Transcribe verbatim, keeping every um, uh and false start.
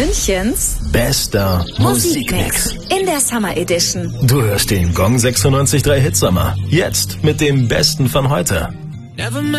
Münchens bester Musikmix. in der Summer Edition. Du hörst den Gong sechsundneunzig Komma drei Hitsommer. Jetzt mit dem Besten von heute.